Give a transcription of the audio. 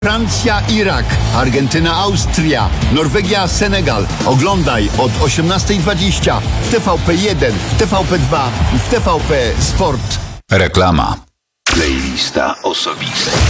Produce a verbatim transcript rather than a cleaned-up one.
Francja, Irak, Argentyna, Austria, Norwegia, Senegal. Oglądaj od osiemnastej dwadzieścia w T V P jeden, w T V P dwa i w T V P Sport. Reklama. Playlista osobista.